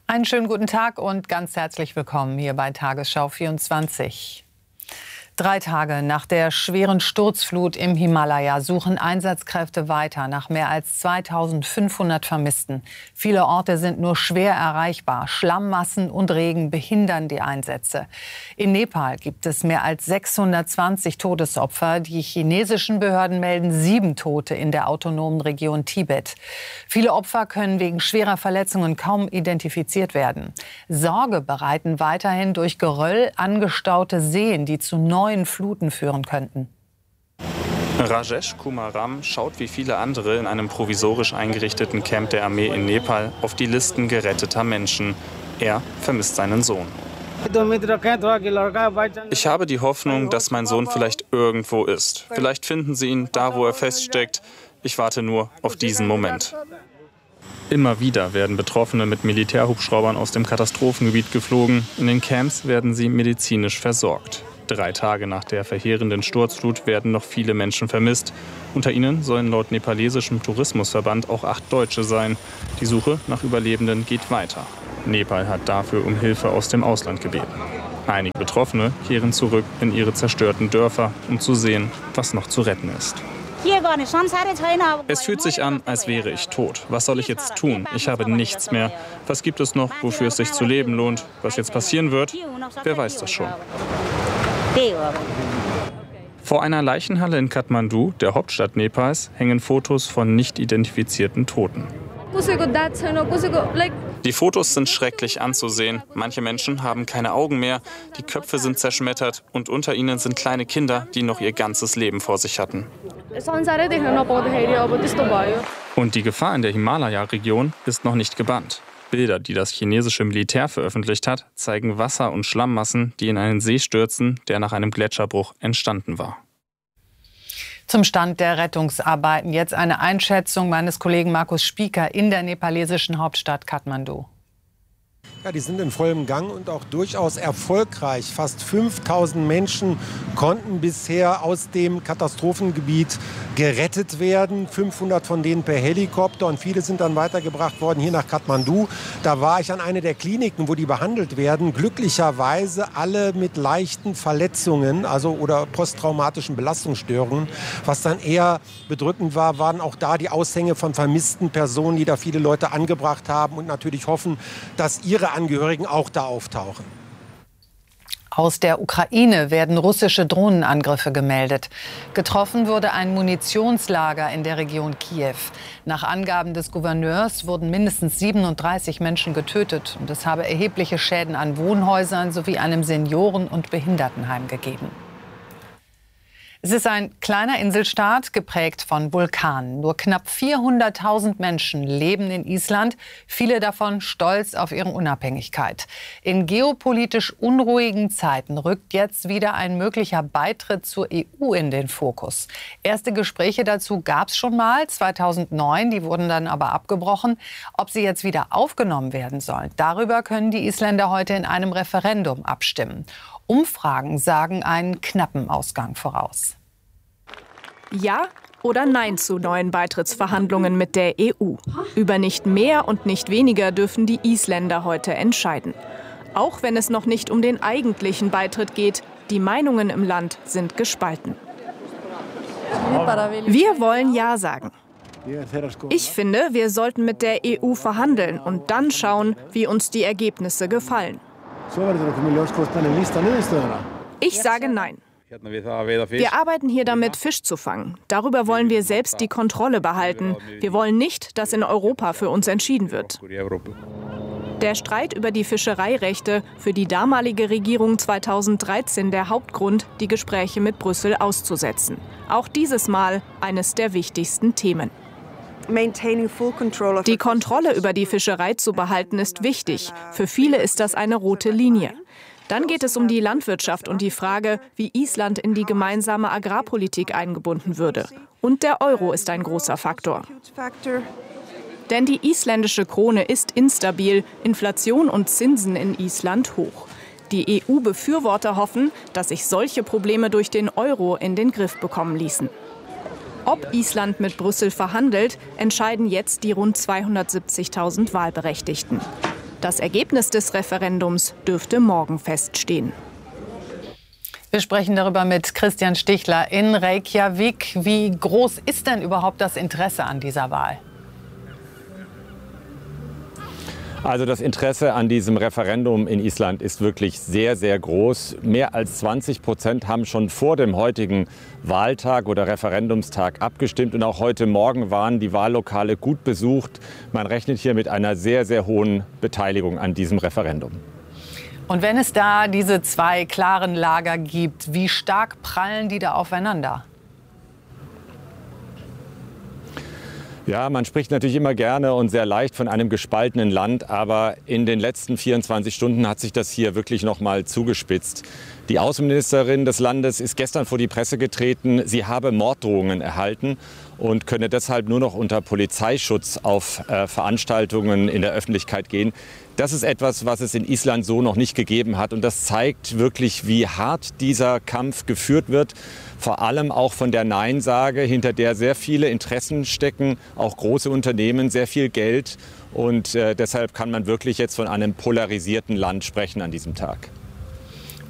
Einen schönen guten Tag und ganz herzlich willkommen hier bei Tagesschau 24. 3 Tage nach der schweren Sturzflut im Himalaya suchen Einsatzkräfte weiter nach mehr als 2500 Vermissten. Viele Orte sind nur schwer erreichbar. Schlammmassen und Regen behindern die Einsätze. In Nepal gibt es mehr als 620 Todesopfer. Die chinesischen Behörden melden 7 Tote in der autonomen Region Tibet. Viele Opfer können wegen schwerer Verletzungen kaum identifiziert werden. Sorge bereiten weiterhin durch Geröll angestaute Seen, die zu neuen Fluten führen könnten. Rajesh Kumar Ram schaut wie viele andere in einem provisorisch eingerichteten Camp der Armee in Nepal auf die Listen geretteter Menschen. Er vermisst seinen Sohn. Ich habe die Hoffnung, dass mein Sohn vielleicht irgendwo ist. Vielleicht finden sie ihn da, wo er feststeckt. Ich warte nur auf diesen Moment. Immer wieder werden Betroffene mit Militärhubschraubern aus dem Katastrophengebiet geflogen. In den Camps werden sie medizinisch versorgt. 3 Tage nach der verheerenden Sturzflut werden noch viele Menschen vermisst. Unter ihnen sollen laut nepalesischem Tourismusverband auch 8 Deutsche sein. Die Suche nach Überlebenden geht weiter. Nepal hat dafür um Hilfe aus dem Ausland gebeten. Einige Betroffene kehren zurück in ihre zerstörten Dörfer, um zu sehen, was noch zu retten ist. Es fühlt sich an, als wäre ich tot. Was soll ich jetzt tun? Ich habe nichts mehr. Was gibt es noch, wofür es sich zu leben lohnt? Was jetzt passieren wird? Wer weiß das schon. Vor einer Leichenhalle in Kathmandu, der Hauptstadt Nepals, hängen Fotos von nicht identifizierten Toten. Die Fotos sind schrecklich anzusehen. Manche Menschen haben keine Augen mehr, die Köpfe sind zerschmettert und unter ihnen sind kleine Kinder, die noch ihr ganzes Leben vor sich hatten. Und die Gefahr in der Himalaya-Region ist noch nicht gebannt. Bilder, die das chinesische Militär veröffentlicht hat, zeigen Wasser- und Schlammmassen, die in einen See stürzen, der nach einem Gletscherbruch entstanden war. Zum Stand der Rettungsarbeiten jetzt eine Einschätzung meines Kollegen Markus Spieker in der nepalesischen Hauptstadt Kathmandu. Ja, die sind in vollem Gang und auch durchaus erfolgreich. Fast 5000 Menschen konnten bisher aus dem Katastrophengebiet gerettet werden. 500 von denen per Helikopter und viele sind dann weitergebracht worden hier nach Kathmandu. Da war ich an einer der Kliniken, wo die behandelt werden. Glücklicherweise alle mit leichten Verletzungen, oder posttraumatischen Belastungsstörungen. Was dann eher bedrückend war, waren auch da die Aushänge von vermissten Personen, die da viele Leute angebracht haben und natürlich hoffen, dass ihre Angehörigen auch da auftauchen. Aus der Ukraine werden russische Drohnenangriffe gemeldet. Getroffen wurde ein Munitionslager in der Region Kiew. Nach Angaben des Gouverneurs wurden mindestens 37 Menschen getötet und es habe erhebliche Schäden an Wohnhäusern sowie einem Senioren- und Behindertenheim gegeben. Es ist ein kleiner Inselstaat, geprägt von Vulkanen. Nur knapp 400.000 Menschen leben in Island, viele davon stolz auf ihre Unabhängigkeit. In geopolitisch unruhigen Zeiten rückt jetzt wieder ein möglicher Beitritt zur EU in den Fokus. Erste Gespräche dazu gab es schon mal, 2009, die wurden dann aber abgebrochen. Ob sie jetzt wieder aufgenommen werden sollen, darüber können die Isländer heute in einem Referendum abstimmen. Umfragen sagen einen knappen Ausgang voraus. Ja oder Nein zu neuen Beitrittsverhandlungen mit der EU. Über nicht mehr und nicht weniger dürfen die Isländer heute entscheiden. Auch wenn es noch nicht um den eigentlichen Beitritt geht, die Meinungen im Land sind gespalten. Wir wollen Ja sagen. Ich finde, wir sollten mit der EU verhandeln und dann schauen, wie uns die Ergebnisse gefallen. Ich sage Nein. Wir arbeiten hier damit, Fisch zu fangen. Darüber wollen wir selbst die Kontrolle behalten. Wir wollen nicht, dass in Europa für uns entschieden wird. Der Streit über die Fischereirechte für die damalige Regierung 2013 der Hauptgrund, die Gespräche mit Brüssel auszusetzen. Auch dieses Mal eines der wichtigsten Themen. Die Kontrolle über die Fischerei zu behalten ist wichtig. Für viele ist das eine rote Linie. Dann geht es um die Landwirtschaft und die Frage, wie Island in die gemeinsame Agrarpolitik eingebunden würde. Und der Euro ist ein großer Faktor. Denn die isländische Krone ist instabil, Inflation und Zinsen in Island hoch. Die EU-Befürworter hoffen, dass sich solche Probleme durch den Euro in den Griff bekommen ließen. Ob Island mit Brüssel verhandelt, entscheiden jetzt die rund 270.000 Wahlberechtigten. Das Ergebnis des Referendums dürfte morgen feststehen. Wir sprechen darüber mit Christian Stichler in Reykjavik. Wie groß ist denn überhaupt das Interesse an dieser Wahl? Also das Interesse an diesem Referendum in Island ist wirklich sehr, sehr groß. Mehr als 20% haben schon vor dem heutigen Wahltag oder Referendumstag abgestimmt. Und auch heute Morgen waren die Wahllokale gut besucht. Man rechnet hier mit einer sehr, sehr hohen Beteiligung an diesem Referendum. Und wenn es da diese zwei klaren Lager gibt, wie stark prallen die da aufeinander? Ja, man spricht natürlich immer gerne und sehr leicht von einem gespaltenen Land, aber in den letzten 24 Stunden hat sich das hier wirklich noch mal zugespitzt. Die Außenministerin des Landes ist gestern vor die Presse getreten. Sie habe Morddrohungen erhalten und könne deshalb nur noch unter Polizeischutz auf Veranstaltungen in der Öffentlichkeit gehen. Das ist etwas, was es in Island so noch nicht gegeben hat. Und das zeigt wirklich, wie hart dieser Kampf geführt wird. Vor allem auch von der Neinsage, hinter der sehr viele Interessen stecken, auch große Unternehmen, sehr viel Geld. Und deshalb kann man wirklich jetzt von einem polarisierten Land sprechen an diesem Tag.